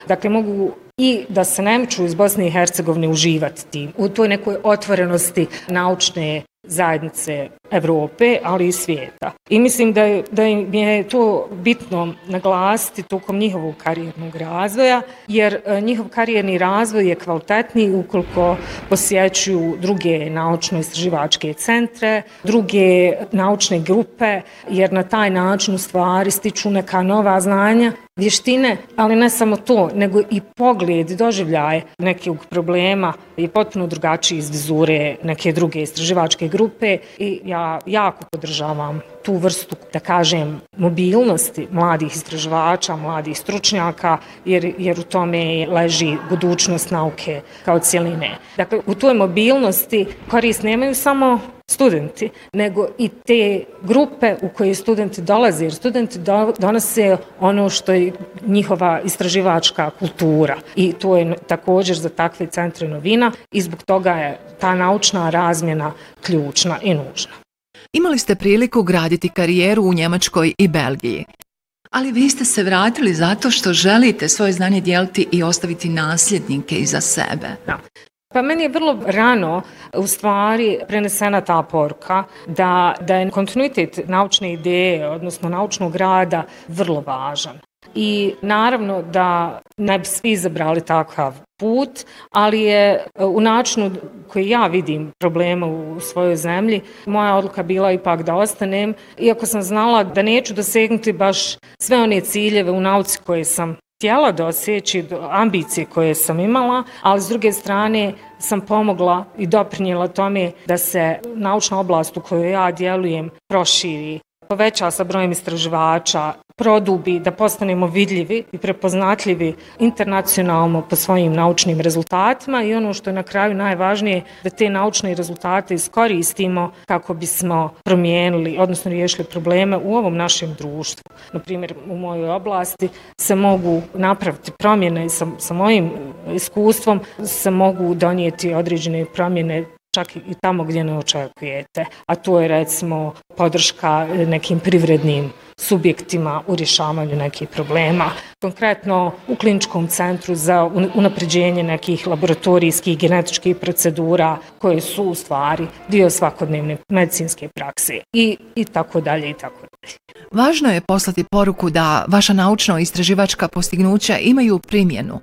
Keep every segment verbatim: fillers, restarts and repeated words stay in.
Dakle, mogu i da se ne miču iz Bosne i Hercegovine uživati tim, u toj nekoj otvorenosti naučne zajednice Evrope, ali i svijeta. I mislim da je, da je to bitno naglasiti tokom njihovog karijernog razvoja, jer njihov karijerni razvoj je kvalitetniji ukoliko posjećuju druge naučno-istraživačke centre, druge naučne grupe, jer na taj način u stvari stiču neka nova znanja, vještine, ali ne samo to, nego i pogled, doživljaje nekog problema je potpuno drugačiji iz vizure neke druge istraživačke grupe i ja jako podržavam tu vrstu, da kažem, mobilnosti mladih istraživača, mladih stručnjaka, jer, jer u tome leži budućnost nauke kao cijeline. Dakle, u toj mobilnosti korist nemaju samo studenti, nego i te grupe u koje studenti dolaze, jer studenti do, donose ono što je njihova istraživačka kultura i to je također za takve centre novina i zbog toga je ta naučna razmjena ključna i nužna. Imali ste priliku graditi karijeru u Njemačkoj i Belgiji, ali vi ste se vratili zato što želite svoje znanje dijeliti i ostaviti nasljednike iza sebe. Da. Pa meni je vrlo rano u stvari prenesena ta poruka da, da je kontinuitet naučne ideje, odnosno naučnog rada, vrlo važan. I naravno da ne bi svi izabrali takav put, ali je u načinu koji ja vidim problema u svojoj zemlji, moja odluka bila ipak da ostanem, iako sam znala da neću dosegnuti baš sve one ciljeve u nauci koje sam htjela doseći, ambicije koje sam imala, ali s druge strane sam pomogla i doprinijela tome da se naučna oblast u kojoj ja djelujem proširi, poveća sa brojem istraživača, produbi, da postanemo vidljivi i prepoznatljivi internacionalno po svojim naučnim rezultatima i ono što je na kraju najvažnije, da te naučne rezultate iskoristimo kako bismo promijenili, odnosno riješili probleme u ovom našem društvu. Na primjer, u mojoj oblasti se mogu napraviti promjene sa, sa mojim iskustvom, se mogu donijeti određene promjene čak i tamo gdje ne očekujete, a to je recimo podrška nekim privrednim subjektima u rješavanju nekih problema. Konkretno u kliničkom centru za unapređenje nekih laboratorijskih genetičkih procedura koje su u stvari dio svakodnevne medicinske prakse i, i tako dalje i tako dalje. Važno je poslati poruku da vaša naučno-istraživačka postignuća imaju primjenu,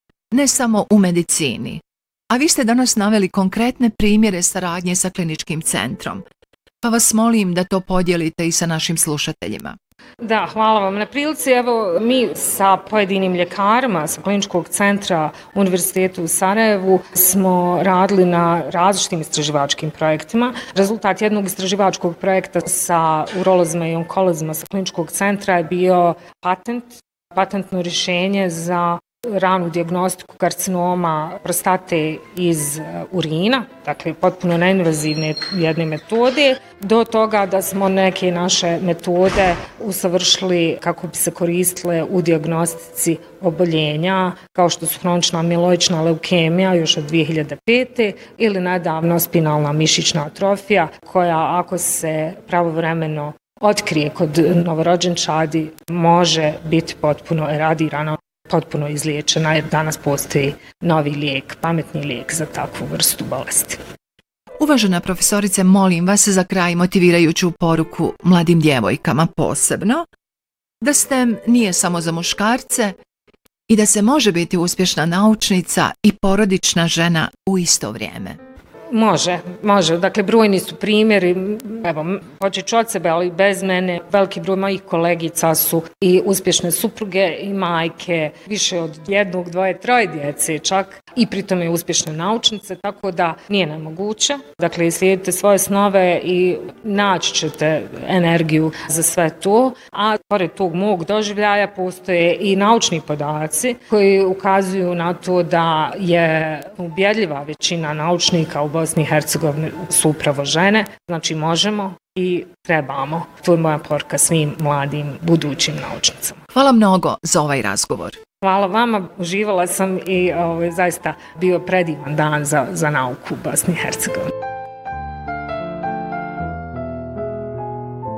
ne samo u medicini. A vi ste danas naveli konkretne primjere saradnje sa kliničkim centrom, pa vas molim da to podijelite i sa našim slušateljima. Da, hvala vam na prilici. Evo, mi sa pojedinim ljekarima sa kliničkog centra Univerzitetu u Sarajevu smo radili na različitim istraživačkim projektima. Rezultat jednog istraživačkog projekta sa urolozima i onkolozima sa kliničkog centra je bio patent, patentno rješenje za ranu dijagnostiku karcinoma prostate iz urina, dakle potpuno neinvazivne jedne metode, do toga da smo neke naše metode usavršili kako bi se koristile u dijagnostici oboljenja, kao što su hronična amiloična leukemija još od dvije hiljade pete ili nedavno spinalna mišićna atrofija, koja ako se pravovremeno otkrije kod novorođenčadi može biti potpuno eradirana, potpuno izliječena, jer danas postoji novi lijek, pametni lijek za takvu vrstu bolesti. Uvažena profesorice, molim vas za kraj motivirajuću poruku mladim djevojkama posebno, da STEM nije samo za muškarce i da se može biti uspješna naučnica i porodična žena u isto vrijeme. Može, može. Dakle, brojni su primjeri, evo, počet ću od sebe, ali bez mene, veliki broj mojih kolegica su i uspješne supruge i majke, više od jednog, dvoje, troje djece čak, i pritom je uspješne naučnice, tako da nije nemoguće. Dakle, slijedite svoje snove i naći ćete energiju za sve to, a pored tog mog doživljaja postoje i naučni podaci koji ukazuju na to da je ubjedljiva većina naučnika u Bosni i Hercegovini su upravo žene, znači možemo i trebamo. To je moja poruka svim mladim budućim naučnicama. Hvala mnogo za ovaj razgovor. Hvala vama, uživala sam i ovo je zaista bio predivan dan za, za nauku u Bosni i Hercegovini.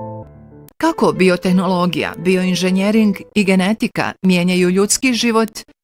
Kako biotehnologija, bioinženjering i genetika mijenjaju ljudski život